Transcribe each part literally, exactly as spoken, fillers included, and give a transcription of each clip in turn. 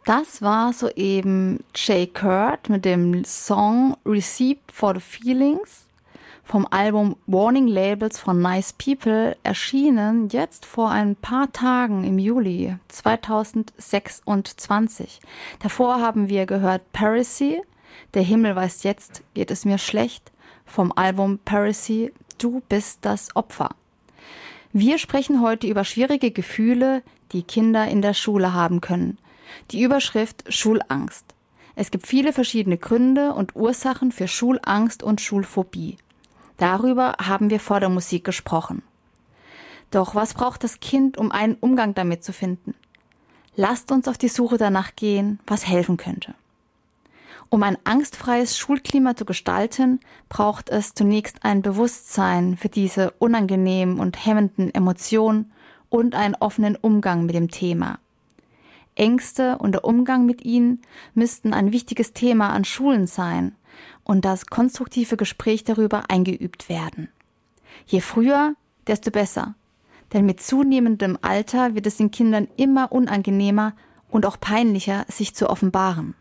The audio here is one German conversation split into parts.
Das war soeben Jay Kurt mit dem Song Receipt for the Feelings vom Album Warning Labels von Nice People, erschienen jetzt vor ein paar Tagen im Juli zweitausendsechsundzwanzig. Davor haben wir gehört Piracy, Der Himmel weiß jetzt, geht es mir schlecht, vom Album Piracy, Du bist das Opfer. Wir sprechen heute über schwierige Gefühle, die Kinder in der Schule haben können. Die Überschrift Schulangst. Es gibt viele verschiedene Gründe und Ursachen für Schulangst und Schulphobie. Darüber haben wir vor der Musik gesprochen. Doch was braucht das Kind, um einen Umgang damit zu finden? Lasst uns auf die Suche danach gehen, was helfen könnte. Um ein angstfreies Schulklima zu gestalten, braucht es zunächst ein Bewusstsein für diese unangenehmen und hemmenden Emotionen und einen offenen Umgang mit dem Thema. Ängste und der Umgang mit ihnen müssten ein wichtiges Thema an Schulen sein und das konstruktive Gespräch darüber eingeübt werden. Je früher, desto besser, denn mit zunehmendem Alter wird es den Kindern immer unangenehmer und auch peinlicher, sich zu offenbaren.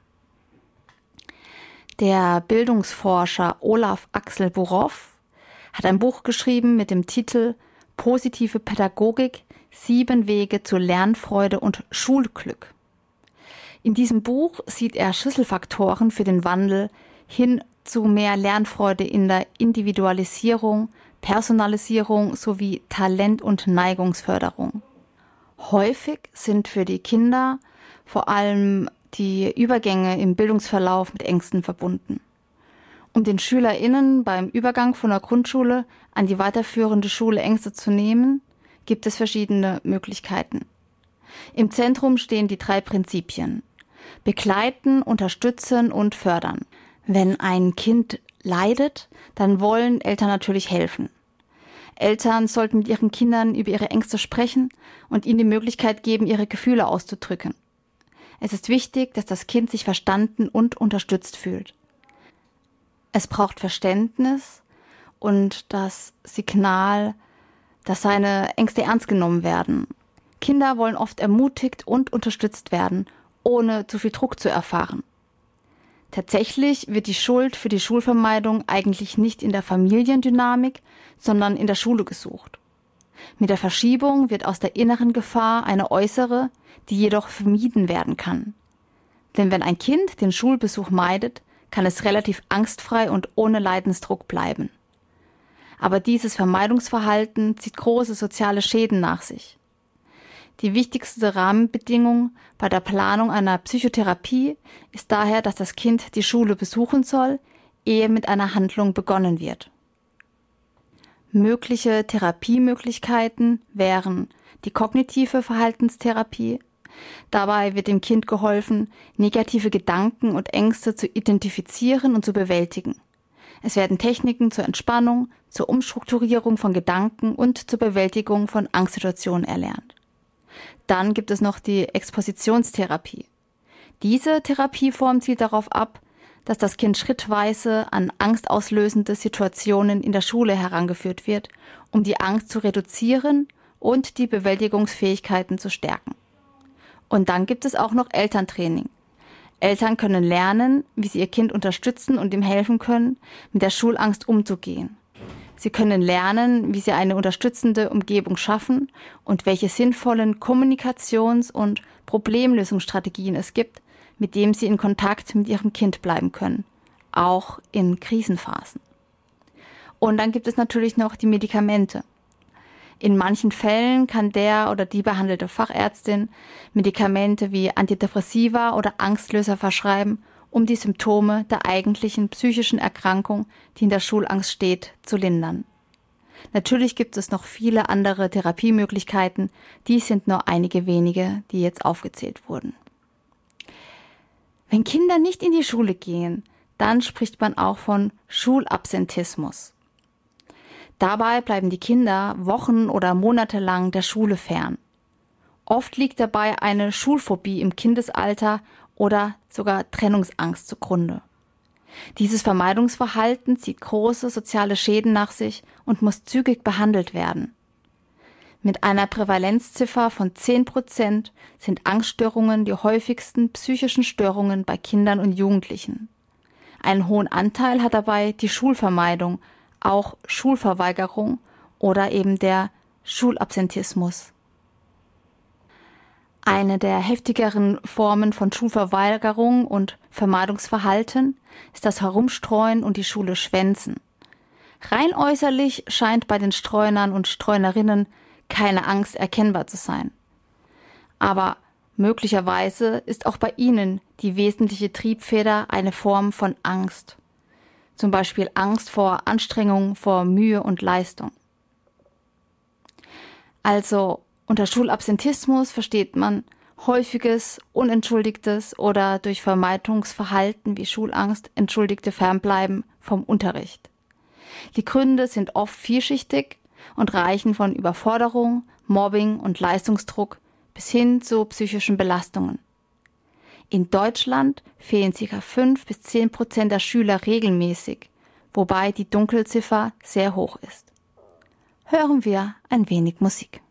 Der Bildungsforscher Olaf Axel Burow hat ein Buch geschrieben mit dem Titel Positive Pädagogik, sieben Wege zur Lernfreude und Schulglück. In diesem Buch sieht er Schlüsselfaktoren für den Wandel hin zu mehr Lernfreude in der Individualisierung, Personalisierung sowie Talent- und Neigungsförderung. Häufig sind für die Kinder vor allem die Übergänge im Bildungsverlauf mit Ängsten verbunden. Um den SchülerInnen beim Übergang von der Grundschule an die weiterführende Schule Ängste zu nehmen, gibt es verschiedene Möglichkeiten. Im Zentrum stehen die drei Prinzipien: Begleiten, unterstützen und fördern. Wenn ein Kind leidet, dann wollen Eltern natürlich helfen. Eltern sollten mit ihren Kindern über ihre Ängste sprechen und ihnen die Möglichkeit geben, ihre Gefühle auszudrücken. Es ist wichtig, dass das Kind sich verstanden und unterstützt fühlt. Es braucht Verständnis und das Signal, dass seine Ängste ernst genommen werden. Kinder wollen oft ermutigt und unterstützt werden, ohne zu viel Druck zu erfahren. Tatsächlich wird die Schuld für die Schulvermeidung eigentlich nicht in der Familiendynamik, sondern in der Schule gesucht. Mit der Verschiebung wird aus der inneren Gefahr eine äußere, die jedoch vermieden werden kann. Denn wenn ein Kind den Schulbesuch meidet, kann es relativ angstfrei und ohne Leidensdruck bleiben. Aber dieses Vermeidungsverhalten zieht große soziale Schäden nach sich. Die wichtigste Rahmenbedingung bei der Planung einer Psychotherapie ist daher, dass das Kind die Schule besuchen soll, ehe mit einer Handlung begonnen wird. Mögliche Therapiemöglichkeiten wären die kognitive Verhaltenstherapie. Dabei wird dem Kind geholfen, negative Gedanken und Ängste zu identifizieren und zu bewältigen. Es werden Techniken zur Entspannung, zur Umstrukturierung von Gedanken und zur Bewältigung von Angstsituationen erlernt. Dann gibt es noch die Expositionstherapie. Diese Therapieform zielt darauf ab, dass das Kind schrittweise an angstauslösende Situationen in der Schule herangeführt wird, um die Angst zu reduzieren und die Bewältigungsfähigkeiten zu stärken. Und dann gibt es auch noch Elterntraining. Eltern können lernen, wie sie ihr Kind unterstützen und ihm helfen können, mit der Schulangst umzugehen. Sie können lernen, wie sie eine unterstützende Umgebung schaffen und welche sinnvollen Kommunikations- und Problemlösungsstrategien es gibt, mit dem sie in Kontakt mit ihrem Kind bleiben können, auch in Krisenphasen. Und dann gibt es natürlich noch die Medikamente. In manchen Fällen kann der oder die behandelte Fachärztin Medikamente wie Antidepressiva oder Angstlöser verschreiben, um die Symptome der eigentlichen psychischen Erkrankung, die in der Schulangst steht, zu lindern. Natürlich gibt es noch viele andere Therapiemöglichkeiten, dies sind nur einige wenige, die jetzt aufgezählt wurden. Wenn Kinder nicht in die Schule gehen, dann spricht man auch von Schulabsentismus. Dabei bleiben die Kinder Wochen oder Monate lang der Schule fern. Oft liegt dabei eine Schulphobie im Kindesalter oder sogar Trennungsangst zugrunde. Dieses Vermeidungsverhalten zieht große soziale Schäden nach sich und muss zügig behandelt werden. Mit einer Prävalenzziffer von zehn Prozent sind Angststörungen die häufigsten psychischen Störungen bei Kindern und Jugendlichen. Einen hohen Anteil hat dabei die Schulvermeidung, auch Schulverweigerung oder eben der Schulabsentismus. Eine der heftigeren Formen von Schulverweigerung und Vermeidungsverhalten ist das Herumstreuen und die Schule schwänzen. Rein äußerlich scheint bei den Streunern und Streunerinnen keine Angst erkennbar zu sein. Aber möglicherweise ist auch bei ihnen die wesentliche Triebfeder eine Form von Angst. Zum Beispiel Angst vor Anstrengung, vor Mühe und Leistung. Also unter Schulabsentismus versteht man häufiges, unentschuldigtes oder durch Vermeidungsverhalten wie Schulangst entschuldigte Fernbleiben vom Unterricht. Die Gründe sind oft vielschichtig und reichen von Überforderung, Mobbing und Leistungsdruck bis hin zu psychischen Belastungen. In Deutschland fehlen ca. fünf bis zehn Prozent der Schüler regelmäßig, wobei die Dunkelziffer sehr hoch ist. Hören wir ein wenig Musik.